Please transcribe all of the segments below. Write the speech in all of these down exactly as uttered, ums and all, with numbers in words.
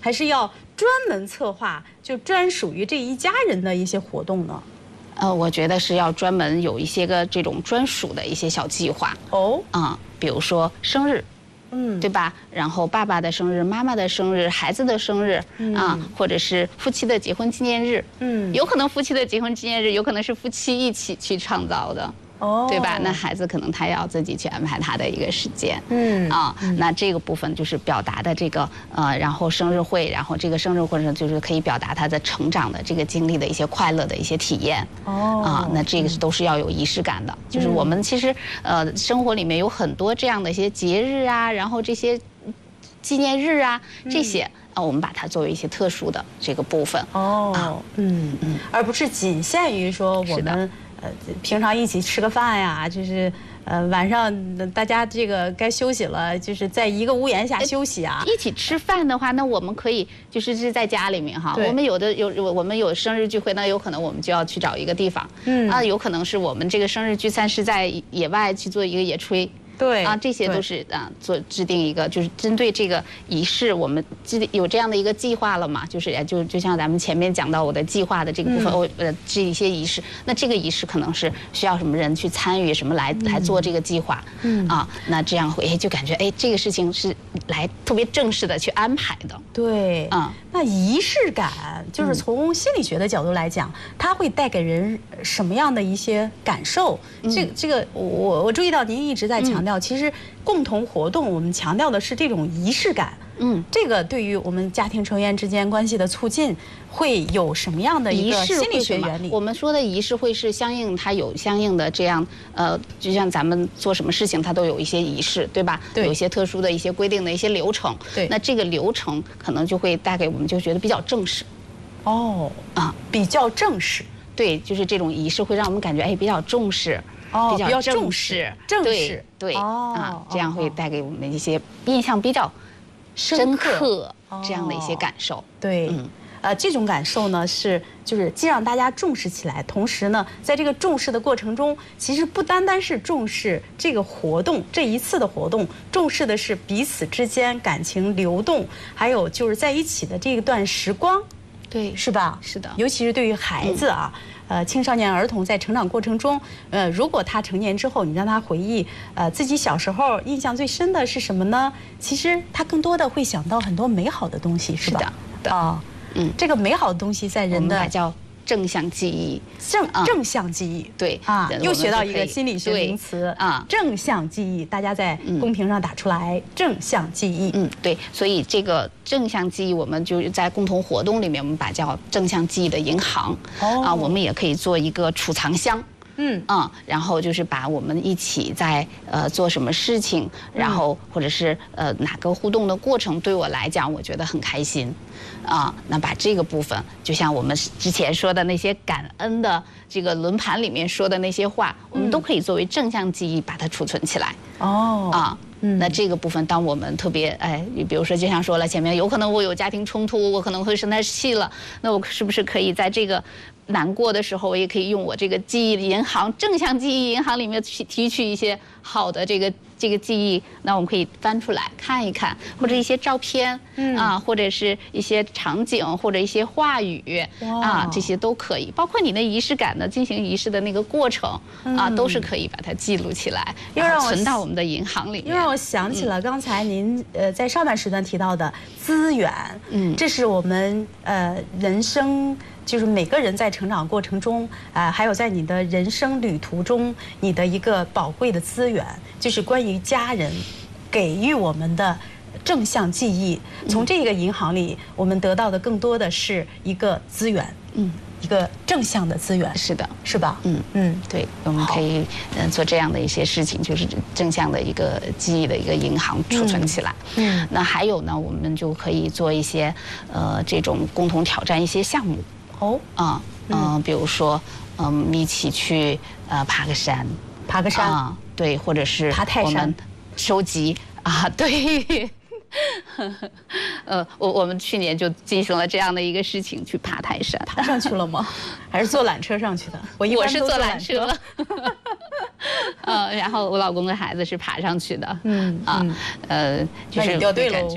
还是要专门策划就专属于这一家人的一些活动呢？ 呃，我觉得是要专门有一些个这种专属的一些小计划哦， 啊、嗯，比如说生日。嗯，对吧？然后爸爸的生日、妈妈的生日、孩子的生日、嗯、啊，或者是夫妻的结婚纪念日，嗯，有可能夫妻的结婚纪念日，有可能是夫妻一起去创造的。哦，对吧？那孩子可能他要自己去安排他的一个时间，嗯啊，那这个部分就是表达的这个呃，然后生日会，然后这个生日会上就是可以表达他的成长的这个经历的一些快乐的一些体验，哦啊，那这个是都是要有仪式感的。就是我们其实呃生活里面有很多这样的一些节日啊，然后这些纪念日啊这些。啊，我们把它作为一些特殊的这个部分哦，啊、嗯嗯，而不是仅限于说我们呃平常一起吃个饭呀，就是呃晚上大家这个该休息了，就是在一个屋檐下休息啊。 一起吃饭的话，那我们可以就是是在家里面哈，我们有的有我们有生日聚会，那有可能我们就要去找一个地方，嗯啊，有可能是我们这个生日聚餐是在野外去做一个野炊。 对啊，这些都是啊，做制定一个就是针对这个仪式，我们制定有这样的一个计划了嘛？就是也就就像咱们前面讲到我的计划的这个部分，我、嗯、呃这一些仪式，那这个仪式可能是需要什么人去参与，什么来、嗯、来做这个计划，嗯啊，那这样会就感觉哎，这个事情是来特别正式的去安排的。 对，嗯，那仪式感就是从心理学的角度来讲，嗯、它会带给人什么样的一些感受？嗯、这这个我我注意到您一直在强调。嗯其实共同活动，我们强调的是这种仪式感。嗯，这个对于我们家庭成员之间关系的促进，会有什么样的一个心理学原理？ 我们说的仪式会是相应，它有相应的这样，呃，就像咱们做什么事情，它都有一些仪式，对吧？对，有一些特殊的一些规定的一些流程。对，那这个流程可能就会带给我们就觉得比较正式。 哦，啊，比较正式。 对，就是这种仪式会让我们感觉哎比较重视。 哦， 比较重视， 正式， 对啊，这样会带给我们一些印象比较深刻这样的一些感受。 对，嗯，呃，这种感受呢是就是既让大家重视起来，同时呢，在这个重视的过程中，其实不单单是重视这个活动这一次的活动，重视的是彼此之间感情流动，还有就是在一起的这一段时光， 对， 是吧？ 是的， 尤其是对于孩子啊。嗯呃，青少年儿童在成长过程中，呃，如果他成年之后，你让他回忆，呃，自己小时候印象最深的是什么呢？其实他更多的会想到很多美好的东西，是吧？ 是的，啊， 嗯，这个美好的东西在人的叫正向记忆， 正正向记忆， 对啊，又学到一个心理学名词啊，正向记忆，大家在公屏上打出来，正向记忆， 嗯，对，所以这个正向记忆，我们就是在共同活动里面，我们把叫正向记忆的银行，啊，我们也可以做一个储藏箱。嗯啊，然后就是把我们一起在呃做什么事情，然后或者是呃哪个互动的过程，对我来讲，我觉得很开心，啊，那把这个部分，就像我们之前说的那些感恩的这个轮盘里面说的那些话，我们都可以作为正向记忆把它储存起来。哦，啊。嗯，那这个部分，当我们特别哎，比如说就像说了前面，有可能我有家庭冲突，我可能会生他气了，那我是不是可以在这个难过的时候，我也可以用我这个记忆银行正向记忆银行里面去提取一些好的这个这个记忆，那我们可以翻出来看一看，或者一些照片，嗯啊，或者是一些场景，或者一些话语啊，这些都可以，包括你的仪式感的进行仪式的那个过程啊，都是可以把它记录起来，然后存到我们的银行里面。 因为我想起了刚才您呃在上半时段提到的资源，嗯，这是我们呃人生。就是每个人在成长过程中，啊、呃，还有在你的人生旅途中，你的一个宝贵的资源，就是关于家人给予我们的正向记忆。从这个银行里，我们得到的更多的是一个资源，嗯，一个正向的资源。 是的， 是吧？ 嗯嗯，对，我们可以嗯做这样的一些事情，就是正向的一个记忆的一个银行储存起来。嗯，嗯那还有呢，我们就可以做一些呃这种共同挑战一些项目。哦，啊，嗯，比如说，嗯，一起去呃爬个山， 爬个山啊，对，或者是爬泰山， 收集啊，对，呃，我我们去年就进行了这样的一个事情，去爬泰山， 爬上去了吗？还是坐缆车上去的？我一我是坐缆车，呃，然后我老公跟孩子是爬上去的，嗯啊，呃，就是掉队感觉。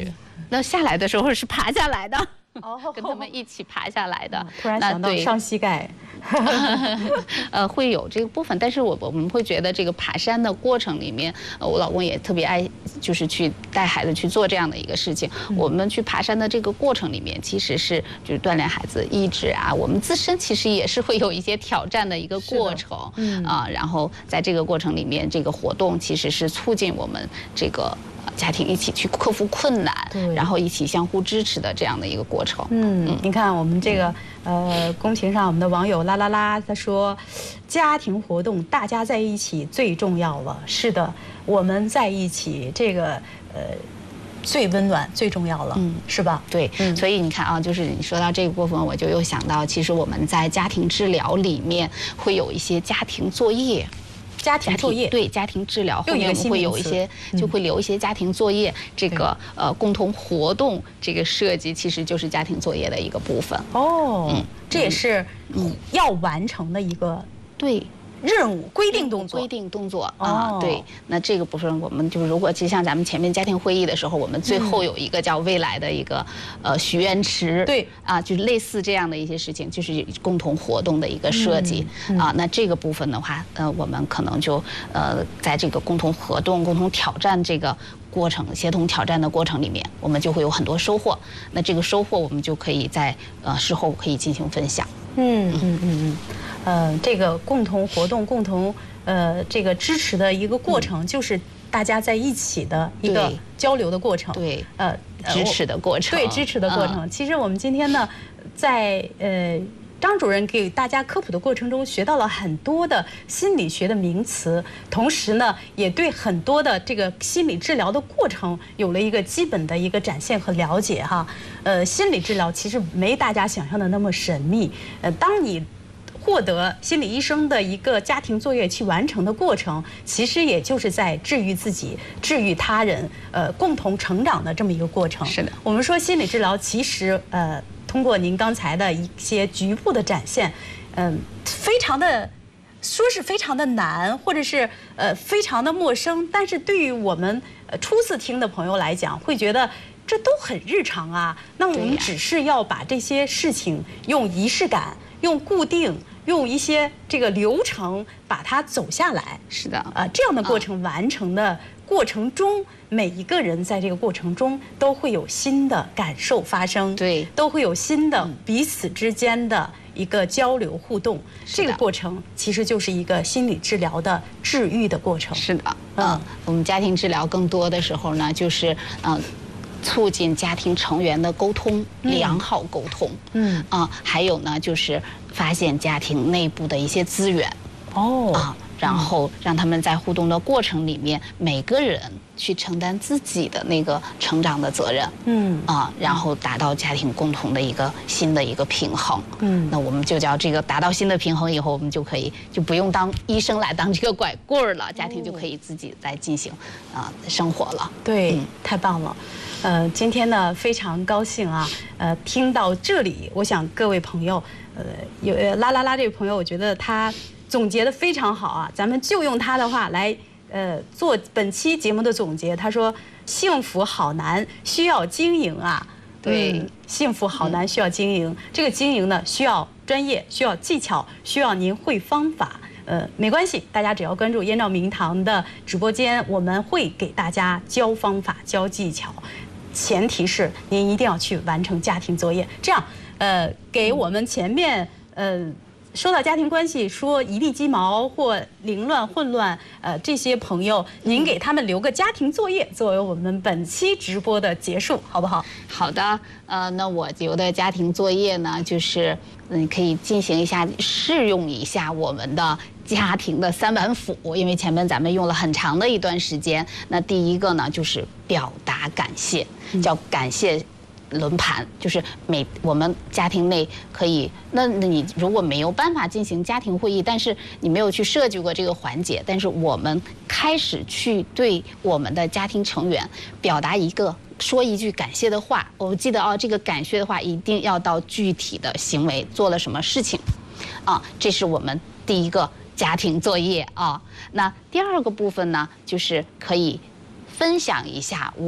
那下来的时候是爬下来的。 哦， 跟他们一起爬下来的。 突然想到伤膝盖。 呃，会有这个部分，但是我我们会觉得这个爬山的过程里面，呃，我老公也特别爱，就是去带孩子去做这样的一个事情。嗯、我们去爬山的这个过程里面，其实是就是锻炼孩子意志啊，我们自身其实也是会有一些挑战的一个过程。嗯啊，然后在这个过程里面，这个活动其实是促进我们这个。家庭一起去克服困难，然后一起相互支持的这样的一个过程。 嗯，嗯你看我们这个呃公屏上我们的网友啦啦啦，他说，家庭活动大家在一起最重要了。是的，我们在一起这个呃最温暖最重要了，嗯，是吧？ 对，嗯、所以你看啊，就是你说到这个部分，我就又想到，其实我们在家庭治疗里面会有一些家庭作业。 家庭作业对家庭治疗后面我们会有一些，就会留一些家庭作业，这个呃共同活动这个设计其实就是家庭作业的一个部分。 哦，嗯，这也是要完成的一个对。 任务规定动作， 规定动作啊，哦、对。那这个部分我们就如果就像咱们前面家庭会议的时候，我们最后有一个叫未来的一个、嗯、呃许愿池， 对啊，就是类似这样的一些事情，就是共同活动的一个设计、嗯嗯、啊。那这个部分的话，呃，我们可能就呃在这个共同活动、共同挑战这个过程、协同挑战的过程里面，我们就会有很多收获。那这个收获我们就可以在呃事后可以进行分享。 嗯嗯嗯嗯。呃，这个共同活动、共同呃这个支持的一个过程，嗯、就是大家在一起的一个交流的过程， 对，呃，支持的过程， 对，支持的过程。嗯、其实我们今天呢，在呃张主任给大家科普的过程中，学到了很多的心理学的名词，同时呢，也对很多的这个心理治疗的过程有了一个基本的一个展现和了解哈。呃，心理治疗其实没大家想象的那么神秘。呃，当你获得心理医生的一个家庭作业去完成的过程，其实也就是在治愈自己、治愈他人，呃，共同成长的这么一个过程。 是的， 我们说心理治疗，其实呃，通过您刚才的一些局部的展现，嗯、呃，非常的说是非常的难，或者是呃非常的陌生，但是对于我们呃初次听的朋友来讲，会觉得这都很日常啊。那我们只是要把这些事情用仪式感、用固定。用一些这个流程把它走下来， 是的， 啊，这样的过程完成的过程中，每一个人在这个过程中都会有新的感受发生， 对， 都会有新的彼此之间的一个交流互动。这个过程其实就是一个心理治疗的治愈的过程。 是的，嗯，我们家庭治疗更多的时候呢，就是嗯。促进家庭成员的沟通，良好沟通，嗯啊，还有呢，就是发现家庭内部的一些资源，哦啊，然后让他们在互动的过程里面，每个人去承担自己的那个成长的责任，嗯啊，然后达到家庭共同的一个新的一个平衡，嗯，那我们就叫这个达到新的平衡以后，我们就可以就不用当医生来当这个拐棍儿了，家庭就可以自己来进行啊生活了。 对，嗯、太棒了。呃，今天呢非常高兴啊，呃，听到这里，我想各位朋友，呃，有啦啦啦这位朋友，我觉得他总结的非常好啊，咱们就用他的话来，呃，做本期节目的总结。他说：“幸福好难，需要经营啊。”对，嗯、幸福好难，需要经营。嗯、这个经营呢，需要专业，需要技巧，需要您会方法。呃，没关系，大家只要关注燕赵明堂的直播间，我们会给大家教方法、教技巧。前提是您一定要去完成家庭作业，这样，呃，给我们前面呃说到家庭关系说一地鸡毛或凌乱混乱，呃，这些朋友，您给他们留个家庭作业，作为我们本期直播的结束，好不好？ 好的，呃，那我留的家庭作业呢，就是嗯，可以进行一下试用一下我们的家庭的三板斧，因为前面咱们用了很长的一段时间。那第一个呢，就是表达感谢，叫感谢轮盘，就是每我们家庭内可以，那那你如果没有办法进行家庭会议，但是你没有去设计过这个环节，但是我们开始去对我们的家庭成员表达一个说一句感谢的话。我记得哦，这个感谢的话一定要到具体的行为，做了什么事情，啊，这是我们第一个家庭作业啊。那第二个部分呢，就是可以分享一下我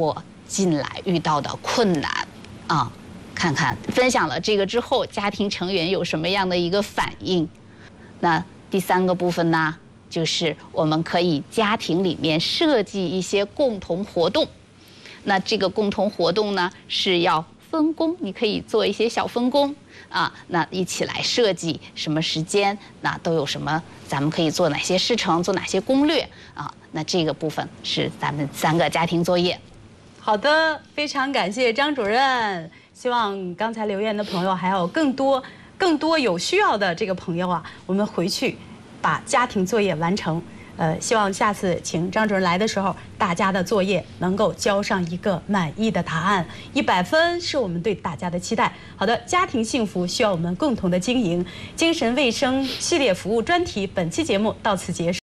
进来遇到的困难啊，看看分享了这个之后，家庭成员有什么样的一个反应。那第三个部分呢，就是我们可以家庭里面设计一些共同活动。那这个共同活动呢，是要分工，你可以做一些小分工啊，那一起来设计什么时间，那都有什么，咱们可以做哪些事程，做哪些攻略啊？那这个部分是咱们三个家庭作业。 好的，非常感谢张主任。希望刚才留言的朋友还有更多、更多有需要的这个朋友啊，我们回去把家庭作业完成。呃，希望下次请张主任来的时候，大家的作业能够交上一个满意的答案，一百分是我们对大家的期待。好的，家庭幸福需要我们共同的经营。精神卫生系列服务专题本期节目到此结束。